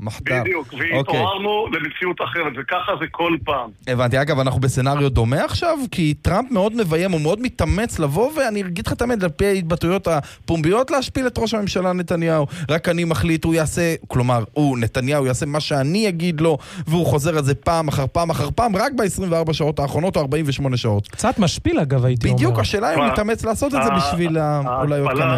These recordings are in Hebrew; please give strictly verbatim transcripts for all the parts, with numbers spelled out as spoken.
מחדל. בדיוק, והתעוררנו למציאות אחרת, וככה זה כל פעם. הבנתי, אגב, אנחנו בסצנריו דומה עכשיו, כי טראמפ מאוד מביים, הוא מאוד מתאמץ לבוא, ואני אגיד לך תמיד, על פי ההתבטאויות הפומביות, להשפיל את ראש הממשלה נתניהו. רק אני מחליט, הוא יעשה, כלומר, הוא, נתניהו, יעשה מה שאני אגיד לו, והוא חוזר על זה פעם אחר פעם אחר פעם, רק ב-עשרים וארבע שעות האחרונות, או ארבעים ושמונה שעות. קצת משפיל, אגב, הייתי אומר. בדיוק, השאלה היא, הוא מתאמץ לעשות את זה בשביל אולי עוד כמה.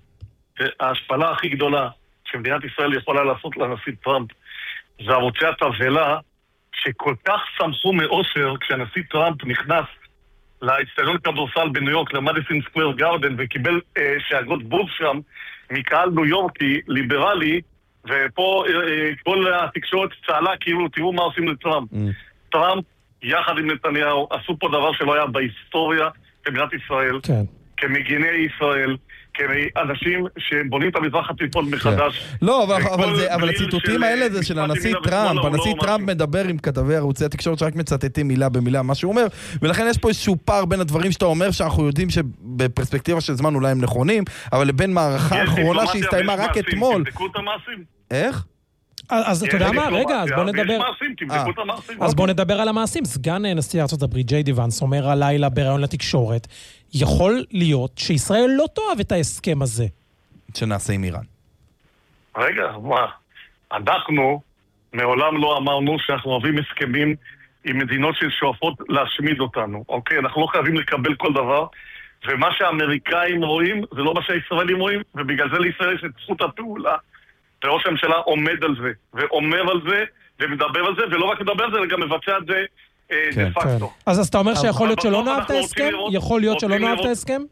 ההשפלה הכי גדולה שמדינת ישראל יכולה לעשות לנשיא טראמפ זה ערוצי התבהלה שכל כך שמחו מאושר כשהנשיא טראמפ נכנס לאצטדיון כדורסל בניו יורק, למדיסון סקוואר גארדן, וקיבל אה, שאגות בוב שם מקהל ניו יורקי ליברלי, ופה אה, כל התקשורת צהלה כאילו תראו מה עושים לטראמפ. Mm. טראמפ יחד עם נתניהו עשו פה דבר שלא היה בהיסטוריה במדינת ישראל, כן. כמגיני ישראל, כאנשים שבונים את המזרח התיכון מחדש. לא, אבל הציטוטים האלה זה של הנשיא טראמפ. הנשיא טראמפ מדבר עם כתבי ערוצי התקשורת שרק מצטטים מילה במילה מה שהוא אומר, ולכן יש פה איזשהו פער בין הדברים שאתה אומר שאנחנו יודעים שבפרספקטיבה של זמן אולי הם נכונים, אבל לבין מערכה האחרונה שהסתיימה רק אתמול. תבדקו את המעשים. איך? אז אתה יודע מה? רגע, אז בוא נדבר. אז בוא נדבר על המעשים. סגן נשיא ארצות הברית ג'יי די ואנס אומר הלילה בראיון לתקשורת, יכול להיות שישראל לא תאהב את ההסכם הזה שנעשה עם איראן. רגע, מה? אנחנו מעולם לא אמרנו שאנחנו אוהבים הסכמים עם מדינות ששואפות להשמיד אותנו. אוקיי, אנחנו לא חייבים לקבל כל דבר, ומה שהאמריקאים רואים זה לא מה שהישראלים רואים, ובגלל זה לישראל יש את זכות הפעולה. וראש הממשלה עומד על זה, ואומר על זה, ומדבר על זה, ולא רק מדבר על זה, אלא גם מבצע את זה דה פקטו. אז אתה אומר שיכול להיות שלא נאהב את ההסכם? יכול להיות שלא נאהב את ההסכם?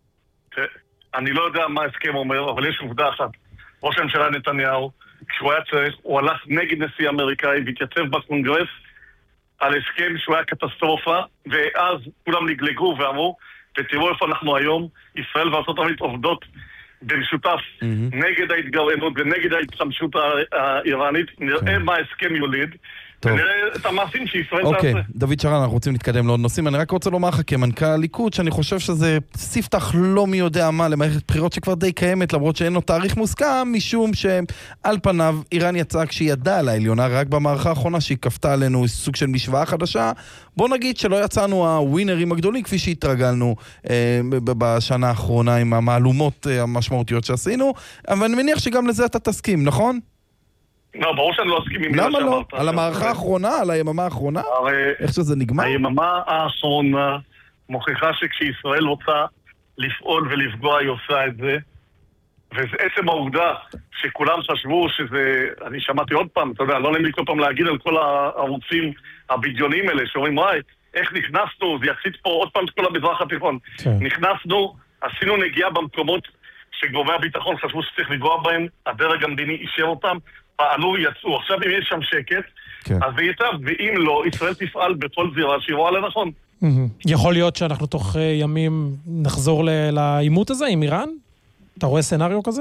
אני לא יודע מה ההסכם אומר, אבל יש עובדה אחת. ראש הממשלה נתניהו, כשהוא היה צריך, הוא הלך נגד נשיא אמריקאי, והתייצב בקונגרס על הסכם שהוא היה קטסטרופה, ואז כולם נגלגו ואמרו, ותראו איפה אנחנו היום, ישראל וארצות הברית עובדות במשותף נגד ההתגרענות ונגד ההתחמשות האיראנית. נראה מה ההסכם יוליד ונראה את המעשים שישראל תעשה. אוקיי, דוד שרן, אנחנו רוצים להתקדם לעוד נושאים. אני רק רוצה לומר לך כמנכ"ל הליכוד שאני חושב שזה ספתח לא מי יודע מה למערכת בחירות שכבר די קיימת, למרות שאין לו תאריך מוסכם, משום שעל פניו איראן יצאה כשהיא ידעה על העליונה רק במערכה האחרונה שהיא כפתה עלינו סוג של משוואה חדשה. בוא נגיד שלא יצאנו הווינרים הגדולים כפי שהתרגלנו אה, בשנה האחרונה עם המעלומות אה, המשמעותיות שעשינו, אבל אני מניח שגם לזה אתה תסכים, נכון? לא, ברור שאני לא אסכים עם מילה שאמרת. למה לא? על המערכה הרי... האחרונה? על היממה האחרונה? הרי... איך שזה נגמר? היממה האחרונה מוכיחה שכשישראל רוצה לפעול ולפגוע היא עושה את זה, וזה עצם העובדה שכולם חשבו שזה, אני שמעתי עוד פעם, אתה יודע, לא נעים לי כל פעם להגיד על כל הערוצים הבדיוניים האלה, שאומרים, וואי, איך נכנסנו, זה יחסיד פה עוד פעם את כל המזרח התיכון. כן. נכנסנו, עשינו נגיעה במקומות שגורמי הביטחון חשבו שצריך לגוע בהם, הדרג המדיני אישר אותם, פעלו, יצאו. עכשיו אם יש שם שקט, כן. אז זה יצב, ואם לא, ישראל תפעל בכל זירה שהיא רואה לנכון. יכול להיות שאנחנו תוך ימים נחזור לעימות הזה עם איראן? אתה רואה סנריו כזה?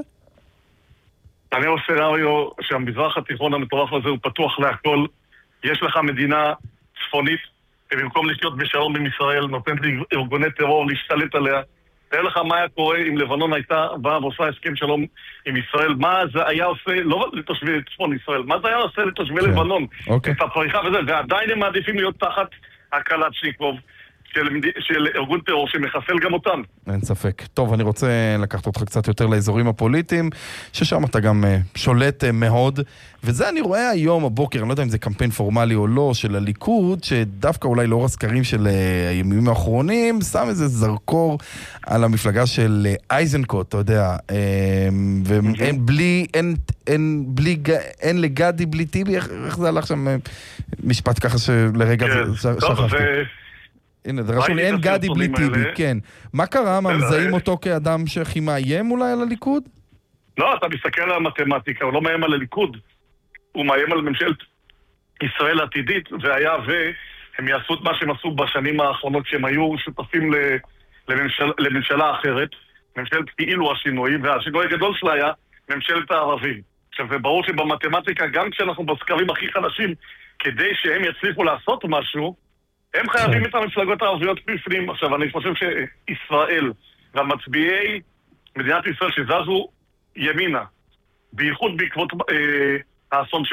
אני רואה סנריו שהמזרח התיכון המטורף הזה הוא פתוח להכל. יש לך מדינה צפונית, ובמקום לחיות בשלום עם ישראל, נותנת לארגוני טרור להשתלט עליה. תראה לך מה היה קורה אם לבנון הייתה באה ועושה הסכם שלום עם ישראל, מה זה היה עושה, לא לתושבי צפון ישראל, מה זה היה עושה לתושבי okay. לבנון, okay. את הפריחה וזה, ועדיין הם מעדיפים להיות תחת הקלצ'ניקוב של, של ארגון טרור שמחסל גם אותם. אין ספק. טוב, אני רוצה לקחת אותך קצת יותר לאזורים הפוליטיים, ששם אתה גם uh, שולט uh, מאוד, וזה אני רואה היום, הבוקר, אני לא יודע אם זה קמפיין פורמלי או לא, של הליכוד, שדווקא אולי לאור הסקרים של uh, הימים האחרונים, שם איזה זרקור על המפלגה של uh, אייזנקוט, אתה יודע, uh, ואין בלי, אין, אין, בלי, אין לגדי בלי טיבי, איך, איך זה הלך שם uh, משפט ככה שלרגע כן. שכחתי. הנה, זה רשום לי, אין גדי בלי טיבי, כן. מה קרה? מה, מזהים אותו כאדם שהכי מאיים אולי על הליכוד? לא, אתה מסתכל על המתמטיקה, הוא לא מאיים על הליכוד. הוא מאיים על ממשלת ישראל העתידית, והיה והם יעשו את מה שהם עשו בשנים האחרונות, שהם היו שותפים לממשלה אחרת, ממשלת כאילו השינוי, והשינוי הגדול שלה היה ממשלת הערבים. עכשיו, זה ברור שבמתמטיקה, גם כשאנחנו בסקרים הכי חלשים, כדי שהם יצליחו לעשות משהו, הם חייבים את המפלגות הערביות בפנים. עכשיו, אני חושב שישראל והמצביעי מדינת ישראל שזזו ימינה, בייחוד בעקבות אה, האסון